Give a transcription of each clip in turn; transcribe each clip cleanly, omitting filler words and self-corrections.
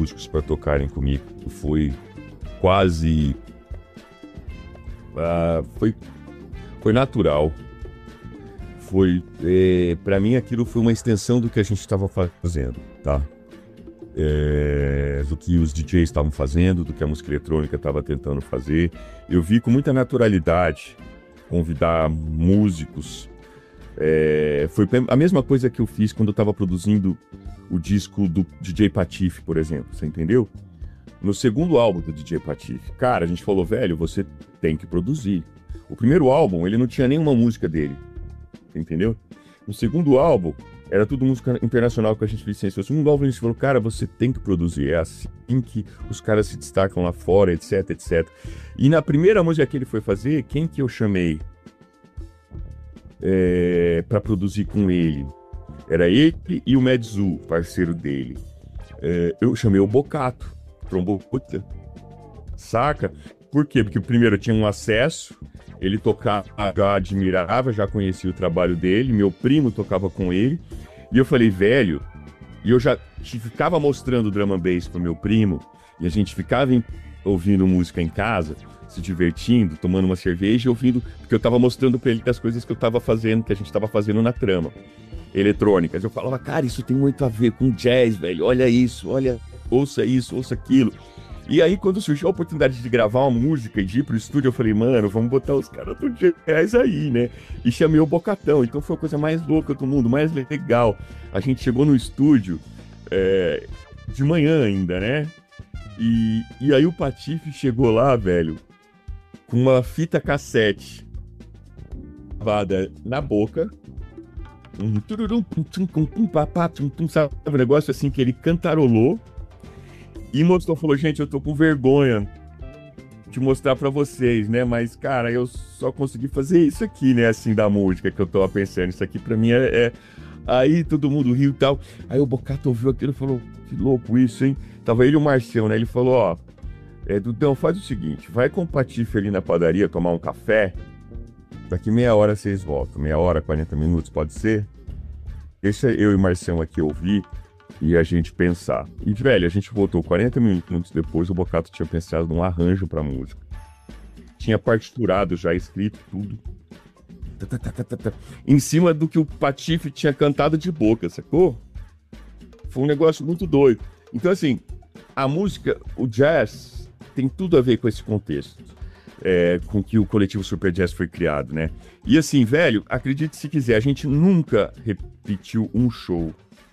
músicos para tocarem comigo. Foi quase... foi natural. Para mim aquilo foi uma extensão do que a gente estava fazendo, tá? Do que os DJs estavam fazendo, do que a música eletrônica estava tentando fazer. Eu vi com muita naturalidade convidar músicos. Foi a mesma coisa que eu fiz quando eu estava produzindo o disco do DJ Patife, por exemplo, você entendeu? No segundo álbum do DJ Patife, cara, a gente falou, velho, você tem que produzir. O primeiro álbum, ele não tinha nenhuma música dele, entendeu? No segundo álbum, era tudo música internacional que a gente licenciou. No segundo álbum, a gente falou, cara, você tem que produzir, é assim que os caras se destacam lá fora, etc, etc. E na primeira música que ele foi fazer, quem que eu chamei para produzir com ele? Era ele e o Medzu, parceiro dele. Eu chamei o Bocato, trombota, saca? Por quê? Porque primeiro eu tinha um acesso, ele tocava, já admirava, já conhecia o trabalho dele, meu primo tocava com ele, e eu falei, velho, e eu já ficava mostrando drum and bass pro meu primo, e a gente ficava ouvindo música em casa, se divertindo, tomando uma cerveja e ouvindo, porque eu tava mostrando pra ele as coisas que eu tava fazendo, que a gente tava fazendo na trama, eletrônicas. Eu falava, cara, isso tem muito a ver com jazz, velho, olha isso, olha, ouça isso, ouça aquilo. E aí, quando surgiu a oportunidade de gravar uma música e de ir pro estúdio, eu falei, mano, vamos botar os caras do jazz aí, né? E chamei o Bocatão, então foi a coisa mais louca do mundo, mais legal. A gente chegou no estúdio de manhã ainda, né? E aí o Patife chegou lá, velho, com uma fita cassete gravada na boca, sabe, um negócio assim que ele cantarolou, e mostrou, falou, gente, eu tô com vergonha de mostrar pra vocês, né, mas, cara, eu só consegui fazer isso aqui, né, assim, da música que eu tava pensando, isso aqui pra mim Aí todo mundo riu e tal, aí o Bocato ouviu aquilo e falou, que louco isso, hein, tava ele e o Marcelo, né, ele falou, ó, Dudão, faz o seguinte, vai com o Patife ali na padaria tomar um café, daqui meia hora vocês voltam, meia hora, 40 minutos, pode ser? Deixa eu e o Marcelo aqui ouvir e a gente pensar. E, velho, a gente voltou 40 minutos depois, o Bocato tinha pensado num arranjo pra música. Tinha partiturado, já escrito tudo. Em cima do que o Patife tinha cantado de boca, sacou? Foi um negócio muito doido. Então, assim, a música, o jazz, tem tudo a ver com esse contexto. Com que o coletivo Super Jazz foi criado, né? E assim, velho, acredite se quiser, a gente nunca repetiu um show.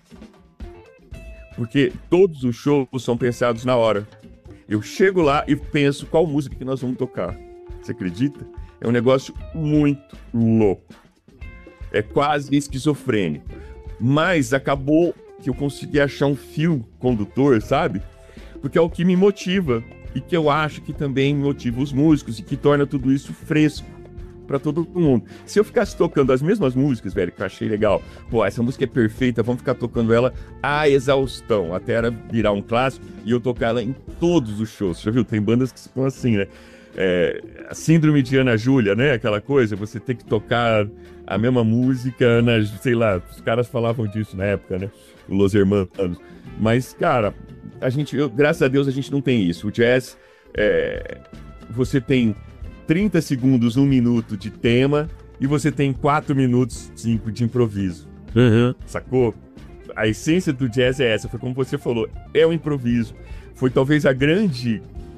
Porque todos os shows são pensados na hora. Eu chego lá e penso qual música que nós vamos tocar. Você acredita? É um negócio muito louco. É quase esquizofrênico. Mas acabou que eu consegui achar um fio condutor, sabe? Porque é o que me motiva. E que eu acho que também motiva os músicos e que torna tudo isso fresco pra todo mundo. Se eu ficasse tocando as mesmas músicas, velho, que eu achei legal, pô, essa música é perfeita, vamos ficar tocando ela à exaustão, até ela virar um clássico e eu tocar ela em todos os shows. Já viu? Tem bandas que são assim, né? A síndrome de Ana Júlia, né? Aquela coisa, você tem que tocar a mesma música, sei lá, os caras falavam disso na época, né? Los Hermanos. Mas, cara, graças a Deus a gente não tem isso. O jazz, você tem 30 segundos, 1 minuto de tema e você tem 4 minutos, 5 de improviso. Uhum. Sacou? A essência do jazz é essa, foi como você falou, é o improviso. Foi talvez a grande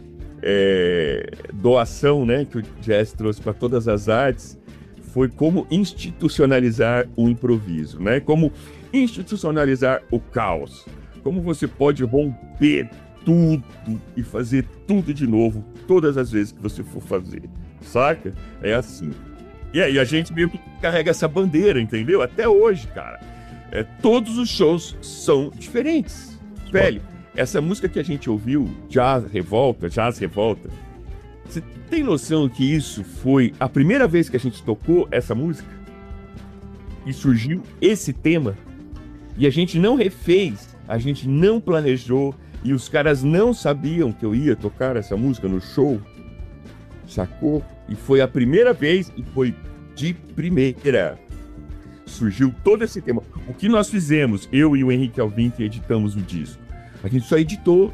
doação, né, que o jazz trouxe para todas as artes, foi como institucionalizar o improviso, né? Como institucionalizar o caos. Como você pode romper tudo e fazer tudo de novo todas as vezes que você for fazer, saca? É assim. E aí a gente meio que carrega essa bandeira, entendeu? Até hoje, cara. Todos os shows são diferentes. Velho, essa música que a gente ouviu, Jazz Revolta, você tem noção que isso foi a primeira vez que a gente tocou essa música? E surgiu esse tema? E a gente não refez, a gente não planejou, e os caras não sabiam que eu ia tocar essa música no show, sacou? E foi a primeira vez, e foi de primeira. Surgiu todo esse tema. O que nós fizemos, eu e o Henrique Alvim, que editamos o disco, a gente só editou